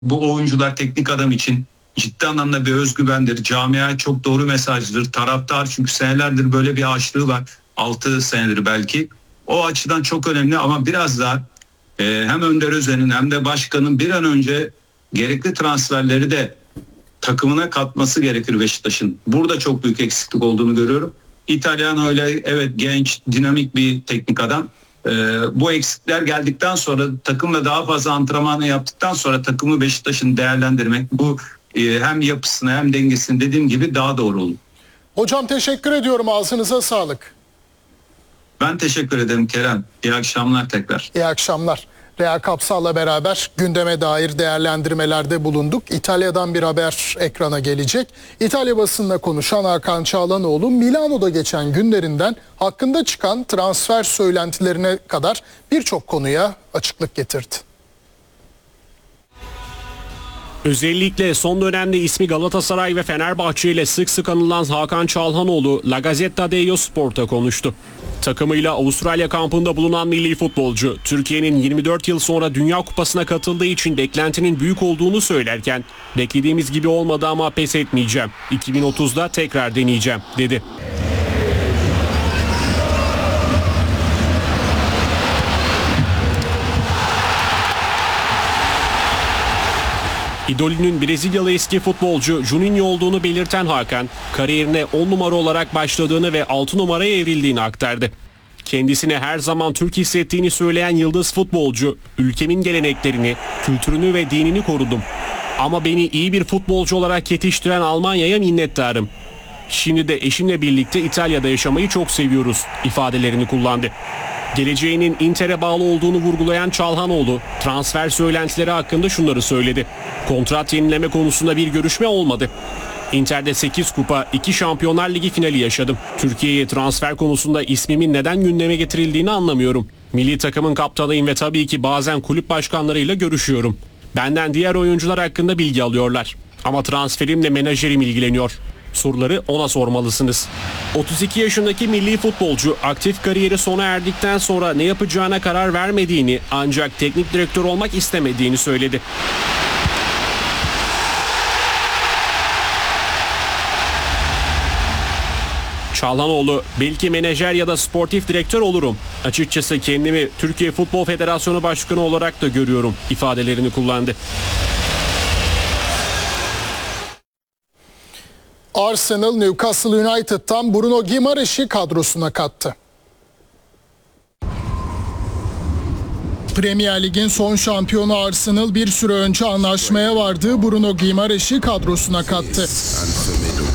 Bu oyuncular teknik adam için ciddi anlamda bir özgüvendir. Camiaya çok doğru mesajdır. Taraftar çünkü senelerdir böyle bir açlığı var. 6 senedir belki. O açıdan çok önemli ama biraz daha hem Önder Özen'in hem de başkanın bir an önce gerekli transferleri de takımına katması gerekir Beşiktaş'ın. Burada çok büyük eksiklik olduğunu görüyorum. İtalyan öyle evet genç, dinamik bir teknik adam. Bu eksikler geldikten sonra takımla daha fazla antrenmanı yaptıktan sonra takımı Beşiktaş'ın değerlendirmek bu hem yapısını hem dengesini dediğim gibi daha doğru olur. Hocam teşekkür ediyorum. Ağzınıza sağlık. Ben teşekkür ederim Kerem. İyi akşamlar tekrar. İyi akşamlar. Real Kapsal'la beraber gündeme dair değerlendirmelerde bulunduk. İtalya'dan bir haber ekrana gelecek. İtalya basınında konuşan Hakan Çalhanoğlu, Milano'da geçen günlerinden hakkında çıkan transfer söylentilerine kadar birçok konuya açıklık getirdi. Özellikle son dönemde ismi Galatasaray ve Fenerbahçe ile sık sık anılan Hakan Çalhanoğlu, La Gazzetta dello Sport'a konuştu. Takımıyla Avustralya kampında bulunan milli futbolcu, Türkiye'nin 24 yıl sonra Dünya Kupası'na katıldığı için beklentinin büyük olduğunu söylerken, beklediğimiz gibi olmadı ama pes etmeyeceğim, 2030'da tekrar deneyeceğim, dedi. İdolünün Brezilyalı eski futbolcu Juninho olduğunu belirten Hakan, kariyerine 10 numara olarak başladığını ve 6 numaraya evrildiğini aktardı. Kendisine her zaman Türk hissettiğini söyleyen yıldız futbolcu, ülkemin geleneklerini, kültürünü ve dinini korudum. Ama beni iyi bir futbolcu olarak yetiştiren Almanya'ya minnettarım. Şimdi de eşimle birlikte İtalya'da yaşamayı çok seviyoruz ifadelerini kullandı. Geleceğinin Inter'e bağlı olduğunu vurgulayan Çalhanoğlu, transfer söylentileri hakkında şunları söyledi. Kontrat yenileme konusunda bir görüşme olmadı. Inter'de 8 kupa, 2 Şampiyonlar Ligi finali yaşadım. Türkiye'ye transfer konusunda ismimin neden gündeme getirildiğini anlamıyorum. Milli takımın kaptanıyım ve tabii ki bazen kulüp başkanlarıyla görüşüyorum. Benden diğer oyuncular hakkında bilgi alıyorlar. Ama transferimle menajerim ilgileniyor. Soruları ona sormalısınız. 32 yaşındaki milli futbolcu aktif kariyeri sona erdikten sonra ne yapacağına karar vermediğini ancak teknik direktör olmak istemediğini söyledi. Çalhanoğlu, belki menajer ya da sportif direktör olurum. Açıkçası kendimi Türkiye Futbol Federasyonu Başkanı olarak da görüyorum ifadelerini kullandı. Arsenal, Newcastle United'tan Bruno Guimaraes'i kadrosuna kattı. Premier Lig'in son şampiyonu Arsenal bir süre önce anlaşmaya vardığı Bruno Guimaraes'i kadrosuna kattı.